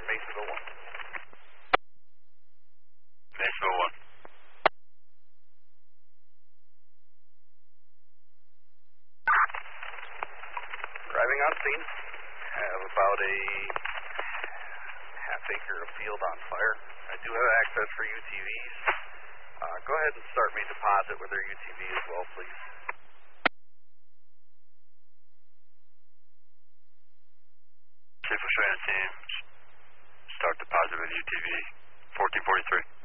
Masonville 1. Masonville 1. Arriving on scene. Have about a half acre of field on fire. I do have access for UTVs. Go ahead and start me deposit with their UTV as well, please. Chief Australian team, start deposit with UTV 1443.